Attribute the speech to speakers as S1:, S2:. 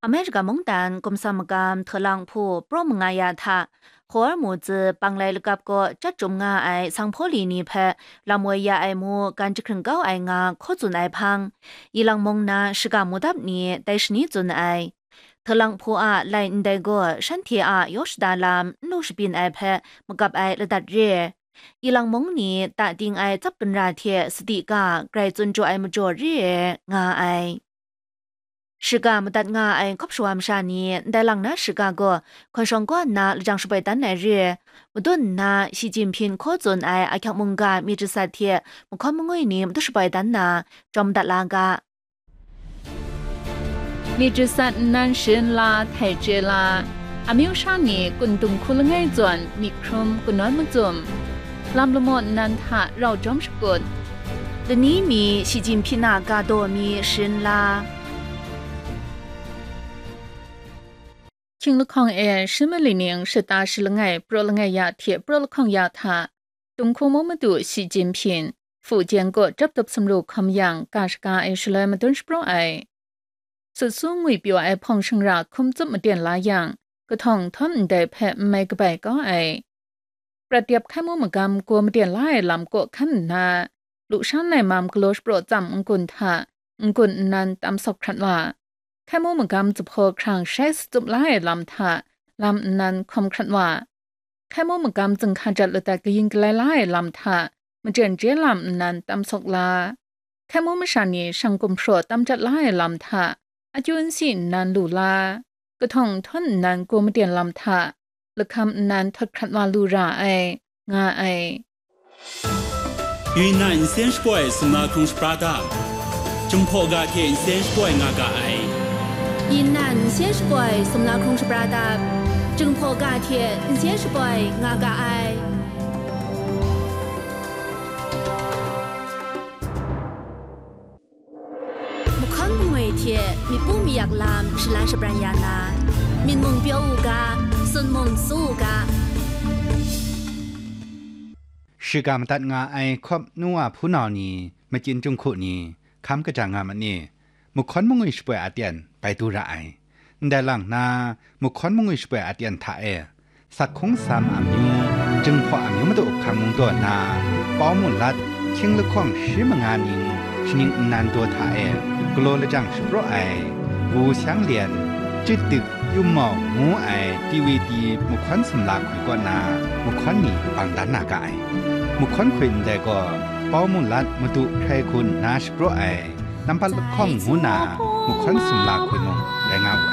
S1: อเมริกามงตันกรมสมกรรมเทลังผู้โปรมงายาทะหัวหมูจืปังไลลกับก็จัดจมงาไอสังพลีนีเพลามวยยาไอมูการจะครึงเก้าไองาโคจุนไอพังยีลังมงนาสกามุดับนี้ได้ชนิจุนไอเทลังผู้อาไลน์ได้ก็ฉันเทียอายศดาลามนูสปินไอเพมกับไอระดับเรยีลังมงนี้ตาดิงไอจับเป็นราเทียสติกาไกรจุนจ่อไอมจ่อเรงาไอ是个没得我爱可不说么啥呢？在浪那是个个，看上过那让是被单来日，不顿那习近平可尊爱爱看蒙个米之三天，我看蒙个呢都是被单那，找不得那个。
S2: 米之三南神啦，太绝啦，阿没有啥呢？滚动库了爱转，米克姆滚暖么转，ลำละมดนันทะเราจอมสกุล
S1: เดนี้มี习近平那个多มี神啦。
S2: 清了抗诶，什么理念是大事了爱，不了爱呀贴，不了抗呀他。中国某么多习近平，福建国执导สำรวจคำยังการสกาเอชเลมาตุนสปรไอสุดสูงวิปยวไอพองชังราคุมจุดมาเดียนหลายอย่างก็ท่องทนได้แพ้ไม่กระไปก็ไอประเดียบข้ามุมกรรมกลัวมาเดียนหลายลำก็ขั้นนาลูกชั้นในมามกลัวสปรจำองกุนทาองกุนนันตามสกขันว่าแค่มุมกรรมจะพอครั้งใช้จุบไล่ลำทาลำนั้นคมขันว่าแค่มุมกรรมจึงขาจัดเลยแต่ก็ยิงไล่ลำทามันเจนเจลำนั้นตามสกลาแค่มุมชานีสังคมโปรดตามจัดไล่ลำทาอายุนสินันลูลากระทงทนนันกูมาเดียนลำทาละคำนันทดขัดว่าลูราไองาไอ
S3: 云南先是怪是那空是巴达中破个天先是怪那个爱
S1: 云南先是怪是那空是巴达中破个天先是怪那个爱铁มีปูมีอยากลาม是蓝是不然呀啦民梦标五个孙梦四五个
S4: 是กามตัดงาไอครบนัวผู้นอนีมาจินจงขุนีคำกระจางงามันนี่มุขอนมงอิสเปอาเตียนไปดูระไอได้หลังนามุขอนมงอิสเปอาเตียนท่าสักคงสามอามิวจึงพออามิวมาดูคำมงตัวนาป้อมุนลัดเชิงละข้องชื่อมงานิงชนิงนันตัวท่ากลัวละจังสปรไอวูช่างเลียนจิตตึกยุ่มหมอกงูไอทีวีดีมุขอนสำลักคุยก่อนนามุขอนนี่ปังดันนากายมุขอนคุยได้ก็เป้ามุนลัดมาดูใครคุณนาสปรไอนำพันข้องหูนามุขอนสำลักคุยมงแรงเอา